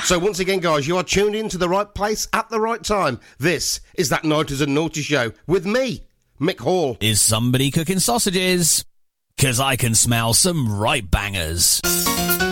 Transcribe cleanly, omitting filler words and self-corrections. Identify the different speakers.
Speaker 1: So once again, guys, you are tuned in to the right place at the right time. This is That Night and Naughty Show with me, Mick Hall.
Speaker 2: Is somebody cooking sausages? 'Cause I can smell some right bangers.